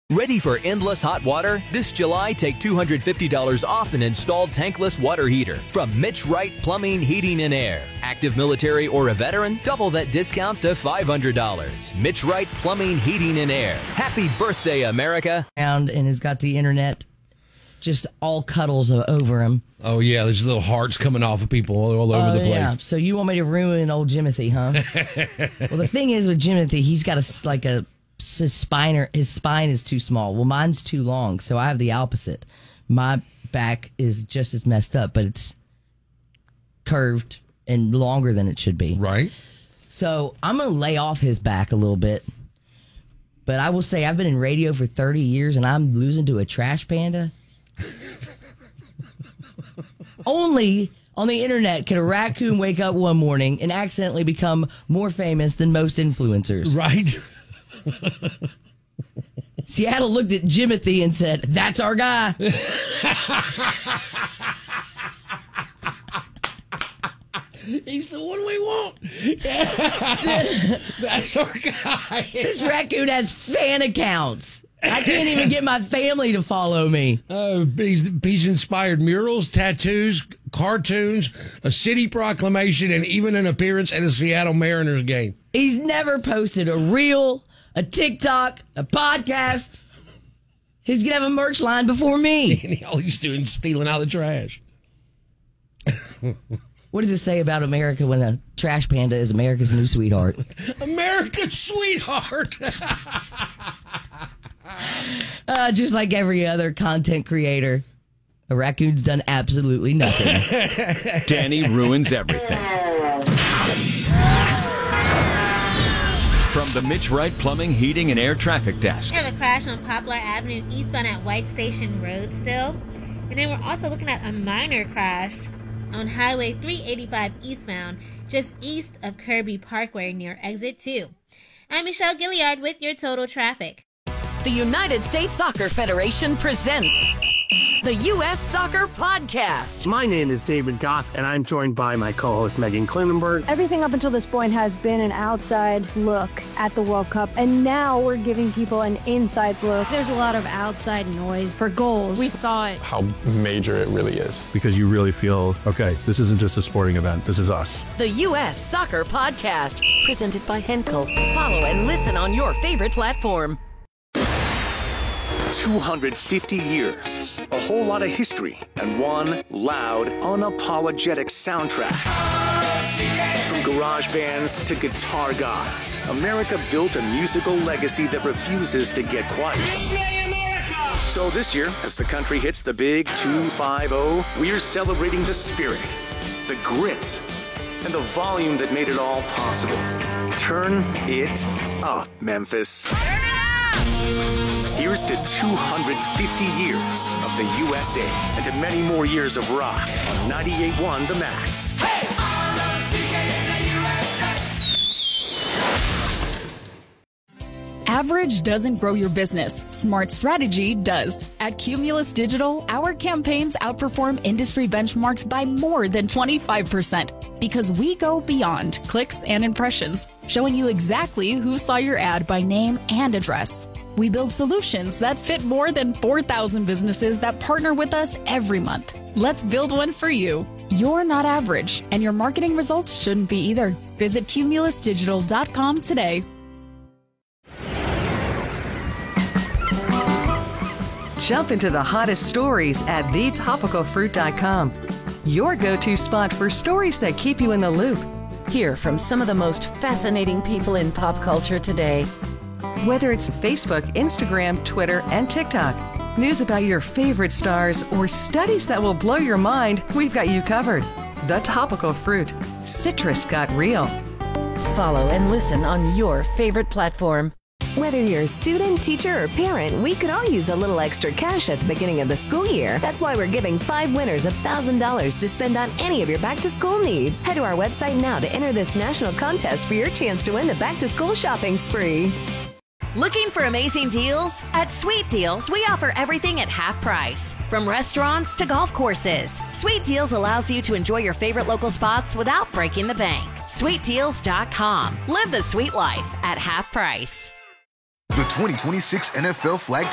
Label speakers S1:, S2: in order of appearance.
S1: Ready for endless hot water? This July, take $250 off an installed tankless water heater from Mitch Wright Plumbing, Heating, and Air. Active military or a veteran? Double that discount to $500. Mitch Wright Plumbing, Heating, and Air. Happy birthday, America.
S2: And has got the internet just all cuddles over him.
S3: Oh, yeah, there's little hearts coming off of people all over the place. Yeah.
S2: So you want me to ruin old Jimothy, huh? Well, the thing is with Jimothy, he's got his spine is too small. Well, mine's too long, so I have the opposite. My back is just as messed up, but it's curved and longer than it should be.
S3: Right.
S2: So I'm going to lay off his back a little bit. But I will say I've been in radio for 30 years, and I'm losing to a trash panda. Only on the internet can a raccoon wake up one morning and accidentally become more famous than most influencers.
S3: Right.
S2: Seattle looked at Jimothy and said, "That's our guy."
S3: He's the one we want. That's our guy.
S2: This raccoon has fan accounts. I can't even get my family to follow me.
S3: He's inspired murals, tattoos, cartoons, a city proclamation, and even an appearance at a Seattle Mariners game.
S2: He's never posted a reel, a TikTok, a podcast. He's going to have a merch line before me.
S3: And all he's doing is stealing out of the trash.
S2: What does it say about America when a trash panda is America's new sweetheart?
S3: America's sweetheart.
S2: Just like every other content creator, a raccoon's done absolutely nothing.
S4: Danny ruins everything. From the Mitch Wright Plumbing, Heating, and Air Traffic Desk.
S5: We have a crash on Poplar Avenue eastbound at White Station Road still. And then we're also looking at a minor crash on Highway 385 eastbound, just east of Kirby Parkway near Exit 2. I'm Michelle Gilliard with your total traffic.
S6: The United States Soccer Federation presents the U.S. Soccer Podcast.
S7: My name is David Goss, and I'm joined by my co-host Megan Klinenberg.
S8: Everything up until this point has been an outside look at the World Cup, and now we're giving people an inside look. There's a lot of outside noise for goals. We thought
S9: how major it really is.
S10: Because you really feel, okay, this isn't just a sporting event, this is us.
S6: The U.S. Soccer Podcast, presented by Henkel. Follow and listen on your favorite platform.
S11: 250 years, a whole lot of history, and one loud, unapologetic soundtrack. From garage bands to guitar gods, America built a musical legacy that refuses to get quiet. So this year, as the country hits the big 250, we're celebrating the spirit, the grit, and the volume that made it all possible. Turn it up, Memphis. Here's to 250 years of the USA and to many more years of rock on 98.1 The Max. Hey!
S12: Average doesn't grow your business. Smart strategy does. At Cumulus Digital, our campaigns outperform industry benchmarks by more than 25% because we go beyond clicks and impressions, showing you exactly who saw your ad by name and address. We build solutions that fit more than 4,000 businesses that partner with us every month. Let's build one for you. You're not average, and your marketing results shouldn't be either. Visit cumulusdigital.com today.
S13: Jump into the hottest stories at thetopicalfruit.com. Your go-to spot for stories that keep you in the loop.
S6: Hear from some of the most fascinating people in pop culture today.
S13: Whether it's Facebook, Instagram, Twitter, and TikTok, news about your favorite stars, or studies that will blow your mind, we've got you covered. The Topical Fruit. Citrus got real.
S6: Follow and listen on your favorite platform.
S14: Whether you're a student, teacher, or parent, we could all use a little extra cash at the beginning of the school year. That's why we're giving 5 winners $1,000 to spend on any of your back-to-school needs. Head to our website now to enter this national contest for your chance to win the back-to-school shopping spree.
S6: Looking for amazing deals? At Sweet Deals, we offer everything at half price. From restaurants to golf courses, Sweet Deals allows you to enjoy your favorite local spots without breaking the bank. SweetDeals.com. Live the sweet life at half price.
S15: The 2026 NFL Flag